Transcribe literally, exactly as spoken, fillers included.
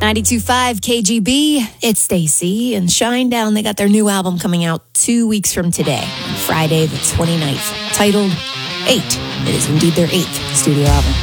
ninety-two point five K G B, it's Stacy and Shinedown. They got their new album coming out two weeks from today, Friday the twenty-ninth, titled Eight. It is indeed their eighth studio album.